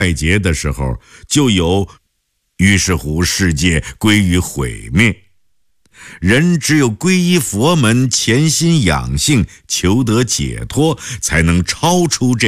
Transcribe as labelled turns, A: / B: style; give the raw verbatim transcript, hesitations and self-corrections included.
A: 败劫的时候，就有于是乎世界归于毁灭。人只有皈依佛门，潜心养性，求得解脱，才能超出这